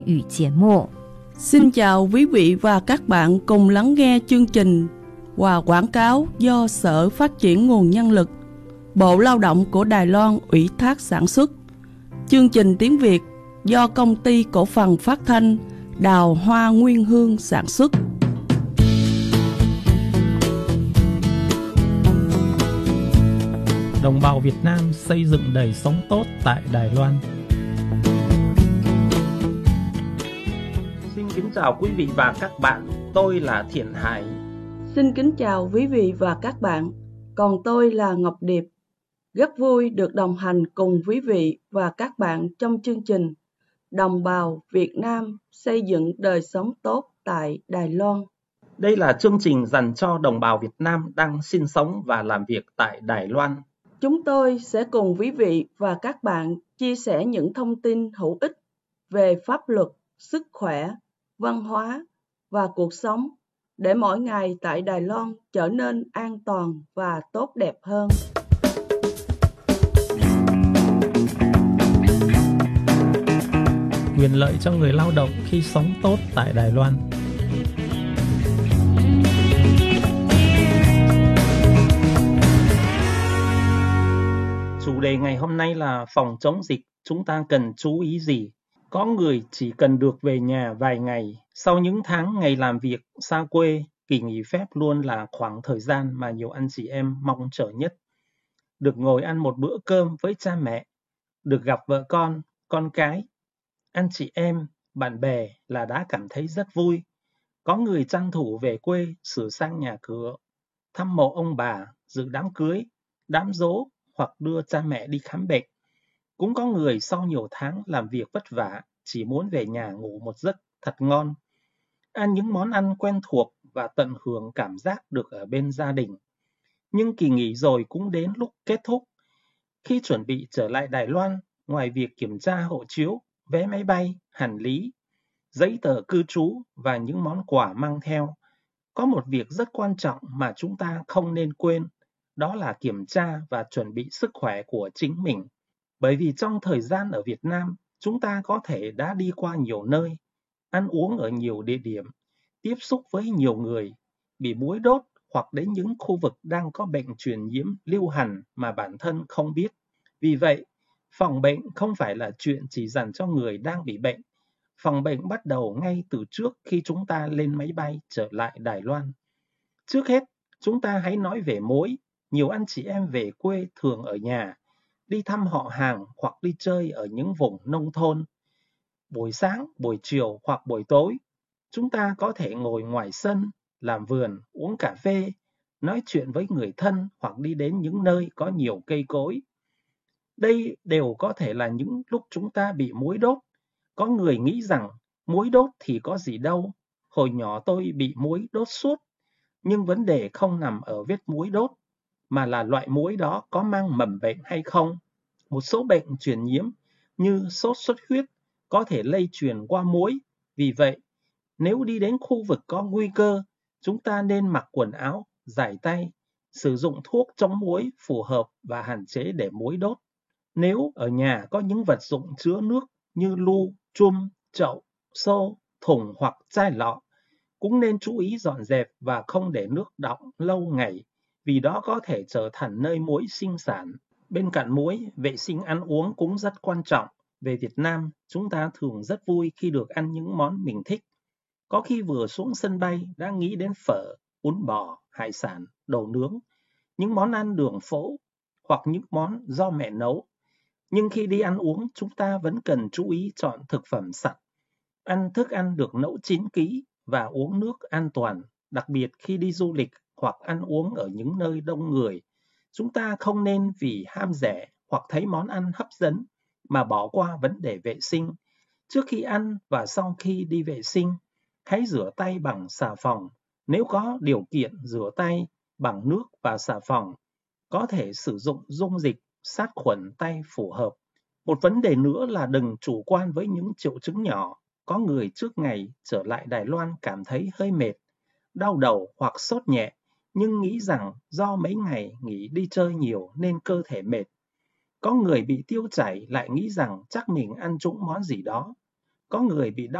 语节目。 Xin chào quý vị và các bạn cùng lắng nghe chương trình và quảng cáo do Sở Phát triển Nguồn Nhân lực, Bộ Lao động của Đài Loan ủy thác sản xuất. Chương trình tiếng Việt do Công ty Cổ phần Phát thanh Đào Hoa Nguyên Hương sản xuất. Đồng bào Việt Nam xây dựng đời sống tốt tại Đài Loan. Xin kính chào quý vị và các bạn, tôi là Thiện Hải. Xin kính chào quý vị và các bạn, còn tôi là Ngọc Điệp. Rất vui được đồng hành cùng quý vị và các bạn trong chương trình Đồng bào Việt Nam xây dựng đời sống tốt tại Đài Loan. Đây là chương trình dành cho đồng bào Việt Nam đang sinh sống và làm việc tại Đài Loan. Chúng tôi sẽ cùng quý vị và các bạn chia sẻ những thông tin hữu ích về pháp luật, sức khỏe, văn hóa và cuộc sống để mỗi ngày tại Đài Loan trở nên an toàn và tốt đẹp hơn. Quyền lợi cho người lao động khi sống tốt tại Đài Loan. Chủ đề ngày hôm nay là phòng chống dịch, chúng ta cần chú ý gì? Có người chỉ cần được về nhà vài ngày, sau những tháng ngày làm việc xa quê, kỳ nghỉ phép luôn là khoảng thời gian mà nhiều anh chị em mong chờ nhất. Được ngồi ăn một bữa cơm với cha mẹ, được gặp vợ con cái, anh chị em, bạn bè là đã cảm thấy rất vui. Có người tranh thủ về quê sửa sang nhà cửa, thăm mộ ông bà, dự đám cưới, đám giỗ hoặc đưa cha mẹ đi khám bệnh. Cũng có người sau nhiều tháng làm việc vất vả chỉ muốn về nhà ngủ một giấc thật ngon, ăn những món ăn quen thuộc và tận hưởng cảm giác được ở bên gia đình. Nhưng kỳ nghỉ rồi cũng đến lúc kết thúc. Khi chuẩn bị trở lại Đài Loan, ngoài việc kiểm tra hộ chiếu, vé máy bay, hành lý, giấy tờ cư trú và những món quà mang theo, có một việc rất quan trọng mà chúng ta không nên quên, đó là kiểm tra và chuẩn bị sức khỏe của chính mình. Bởi vì trong thời gian ở Việt Nam, chúng ta có thể đã đi qua nhiều nơi, ăn uống ở nhiều địa điểm, tiếp xúc với nhiều người, bị muỗi đốt hoặc đến những khu vực đang có bệnh truyền nhiễm lưu hành mà bản thân không biết. Vì vậy, phòng bệnh không phải là chuyện chỉ dành cho người đang bị bệnh. Phòng bệnh bắt đầu ngay từ trước khi chúng ta lên máy bay trở lại Đài Loan. Trước hết, chúng ta hãy nói về muỗi. Nhiều anh chị em về quê thường ở nhà, đi thăm họ hàng hoặc đi chơi ở những vùng nông thôn. Buổi sáng, buổi chiều hoặc buổi tối, chúng ta có thể ngồi ngoài sân, làm vườn, uống cà phê, nói chuyện với người thân hoặc đi đến những nơi có nhiều cây cối. Đây đều có thể là những lúc chúng ta bị muỗi đốt. Có người nghĩ rằng muỗi đốt thì có gì đâu, hồi nhỏ tôi bị muỗi đốt suốt. Nhưng vấn đề không nằm ở vết muỗi đốt, mà là loại muỗi đó có mang mầm bệnh hay không. Một số bệnh truyền nhiễm như sốt xuất huyết có thể lây truyền qua muỗi. Vì vậy, nếu đi đến khu vực có nguy cơ, chúng ta nên mặc quần áo, rải tay, sử dụng thuốc chống muỗi phù hợp và hạn chế để muỗi đốt. Nếu ở nhà có những vật dụng chứa nước như lu, chum, chậu, xô, thùng hoặc chai lọ, cũng nên chú ý dọn dẹp và không để nước đọng lâu ngày, vì đó có thể trở thành nơi muỗi sinh sản. Bên cạnh muỗi, vệ sinh ăn uống cũng rất quan trọng. Về Việt Nam, chúng ta thường rất vui khi được ăn những món mình thích. Có khi vừa xuống sân bay đã nghĩ đến phở, bún bò, hải sản, đồ nướng, những món ăn đường phố hoặc những món do mẹ nấu. Nhưng khi đi ăn uống, chúng ta vẫn cần chú ý chọn thực phẩm sạch, ăn thức ăn được nấu chín kỹ và uống nước an toàn, đặc biệt khi đi du lịch hoặc ăn uống ở những nơi đông người. Chúng ta không nên vì ham rẻ hoặc thấy món ăn hấp dẫn mà bỏ qua vấn đề vệ sinh. Trước khi ăn và sau khi đi vệ sinh, hãy rửa tay bằng xà phòng. Nếu có điều kiện rửa tay bằng nước và xà phòng, có thể sử dụng dung dịch sát khuẩn tay phù hợp. Một vấn đề nữa là đừng chủ quan với những triệu chứng nhỏ. Có người trước ngày trở lại Đài Loan cảm thấy hơi mệt, đau đầu hoặc sốt nhẹ, nhưng nghĩ rằng do mấy ngày nghỉ đi chơi nhiều nên cơ thể mệt. Có người bị tiêu chảy lại nghĩ rằng chắc mình ăn trúng món gì đó. có người bị đau